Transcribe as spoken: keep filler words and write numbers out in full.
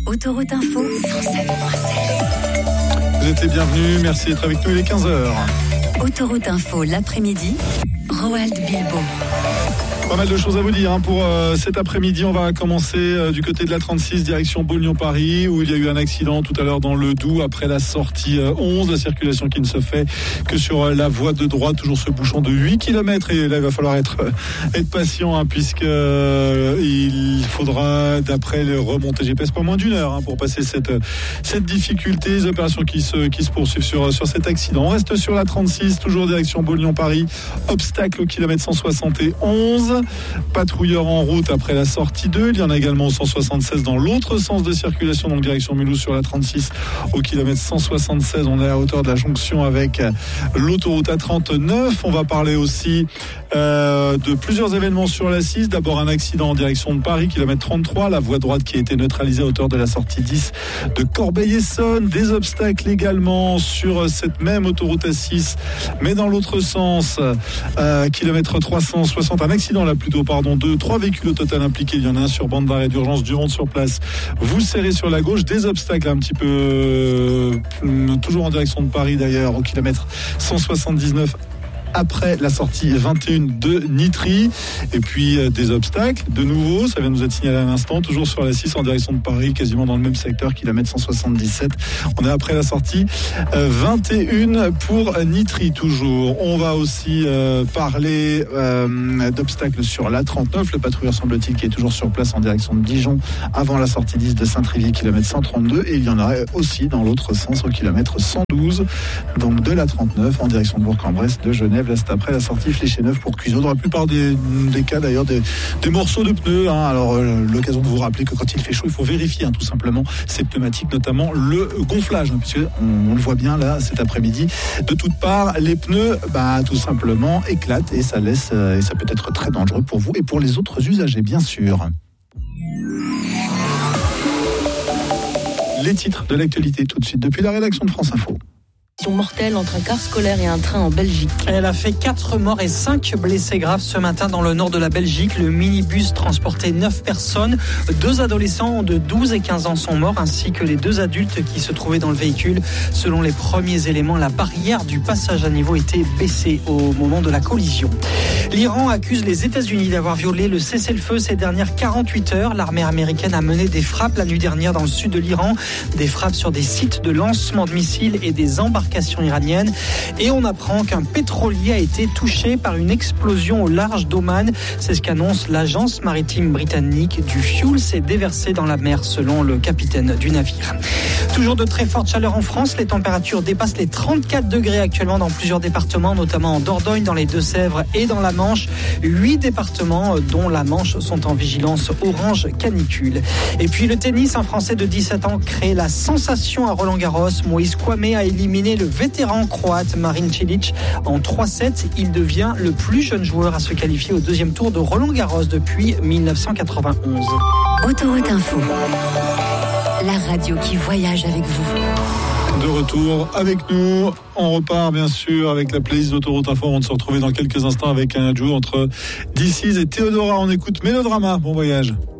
Autoroute Info cent sept point sept. Vous êtes les bienvenus, merci d'être avec nous, il est quinze heures. Autoroute Info l'après-midi, Roald Bilbo. Pas mal de choses à vous dire hein, pour euh, cet après-midi. On va commencer euh, du côté de la trente-six, direction Beaune-Lyon-Paris, où il y a eu un accident tout à l'heure dans le Doubs après la sortie euh, onze. La circulation qui ne se fait que sur euh, la voie de droite, toujours ce bouchon de huit kilomètres. Et là, il va falloir être, euh, être patient, hein, puisque euh, il faudra, d'après les remontées G P S, pas moins d'une heure hein, pour passer cette, cette difficulté. Les opérations qui se, qui se poursuivent sur, sur cet accident. On reste sur la trente-six, toujours direction Beaune-Lyon-Paris. Obstacle au kilomètre cent soixante et onze. Patrouilleurs en route après la sortie deux. Il y en a également au cent soixante-seize dans l'autre sens de circulation, donc direction Mulhouse sur la trente-six au kilomètre cent soixante-seize. On est à la hauteur de la jonction avec l'autoroute A trente-neuf. On va parler aussi euh, de plusieurs événements sur la six. D'abord un accident en direction de Paris, kilomètre trente-trois. La voie droite qui a été neutralisée à hauteur de la sortie dix de Corbeil-Essonnes. Des obstacles également sur cette même autoroute A six, mais dans l'autre sens. Euh, kilomètre trois cent soixante. Un accident là plutôt, pardon, deux, trois véhicules au total impliqués. Il y en a un sur bande d'arrêt d'urgence, du monde sur place. Vous serrez sur la gauche, des obstacles un petit peu, euh, toujours en direction de Paris d'ailleurs, au kilomètre cent soixante-dix-neuf. Après la sortie vingt et un de Nitry. Et puis euh, des obstacles, de nouveau, ça vient de nous être signalé à l'instant, toujours sur la six en direction de Paris, quasiment dans le même secteur, kilomètre cent soixante-dix-sept. On est après la sortie euh, vingt et un pour Nitry toujours. On va aussi euh, parler euh, d'obstacles sur la trente-neuf. Le patrouilleur, semble-t-il, qui est toujours sur place en direction de Dijon, avant la sortie dix de Saint-Trivier, kilomètre cent trente-deux. Et il y en a aussi dans l'autre sens au kilomètre cent douze, donc de la trente-neuf en direction de Bourg-en-Bresse, de Genève. Là, c'est après la sortie Flécheneuve pour Cuiseaux. Dans la plupart des, des cas, d'ailleurs, des, des morceaux de pneus. Hein. Alors, euh, l'occasion de vous rappeler que quand il fait chaud, il faut vérifier hein, tout simplement ces pneumatiques, notamment le gonflage, hein, puisque on, on le voit bien là cet après-midi. De toutes parts, les pneus, bah, tout simplement éclatent et ça laisse, euh, et ça peut être très dangereux pour vous et pour les autres usagers, bien sûr. Les titres de l'actualité tout de suite depuis la rédaction de France Info. Mortelle entre un car scolaire et un train en Belgique. Elle a fait quatre morts et cinq blessés graves ce matin dans le nord de la Belgique. Le minibus transportait neuf personnes. Deux adolescents de douze et quinze ans sont morts, ainsi que les deux adultes qui se trouvaient dans le véhicule. Selon les premiers éléments, la barrière du passage à niveau était baissée au moment de la collision. L'Iran accuse les États-Unis d'avoir violé le cessez-le-feu ces dernières quarante-huit heures. L'armée américaine a mené des frappes la nuit dernière dans le sud de l'Iran. Des frappes sur des sites de lancement de missiles et des embarcations iranienne. Et on apprend qu'un pétrolier a été touché par une explosion au large d'Oman. C'est ce qu'annonce l'agence maritime britannique. Du fioul s'est déversé dans la mer selon le capitaine du navire. Toujours de très forte chaleur en France. Les températures dépassent les trente-quatre degrés actuellement dans plusieurs départements, notamment en Dordogne, dans les Deux-Sèvres et dans la Manche. Huit départements, dont la Manche, sont en vigilance orange canicule. Et puis le tennis, un Français de dix-sept ans crée la sensation à Roland-Garros. Moïse Kouamé a éliminé le vétéran croate Marin Cilic en trois sept. Il devient le plus jeune joueur à se qualifier au deuxième tour de Roland-Garros depuis dix-neuf cent quatre-vingt-onze. Autoroute Info, la radio qui voyage avec vous. De retour avec nous, on repart bien sûr avec la playlist d'Autoroute Info. On va se retrouver dans quelques instants avec un duo entre D C et Théodora. On écoute Mélodrama. Bon voyage.